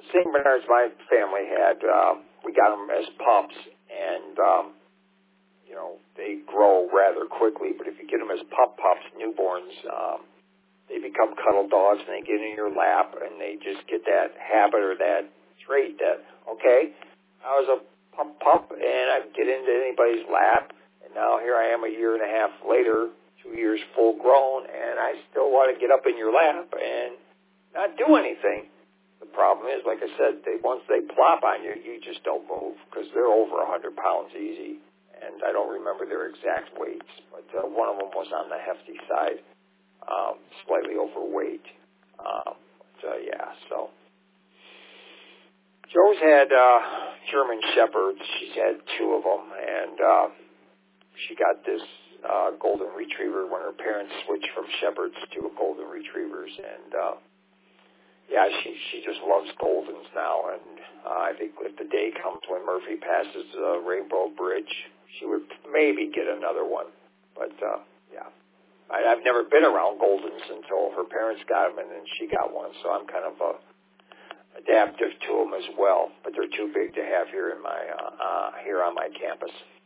St. Bernards my family had, we got them as pups, and, they grow rather quickly, but if you get them as pups, newborns, they become cuddle dogs, and they get in your lap, and they just get that habit or that trait that, okay, I was a pup, and I get into anybody's lap, and now here I am a year and a half later, 2 years full grown, and I still want to get up in your lap and not do anything. The problem is, like I said, once they plop on you, you just don't move because they're over 100 pounds easy. And I don't remember their exact weights, but one of them was on the hefty side, slightly overweight. So Joe's had German Shepherds. She's had 2 of them, and she got this Golden Retriever when her parents switched from Shepherds to Golden Retrievers, and she just loves Goldens now, and I think if the day comes when Murphy passes the Rainbow Bridge, she would maybe get another one. But, I've never been around Goldens until her parents got them, and then she got one, so I'm kind of adaptive to them as well. But they're too big to have here in my here on my campus.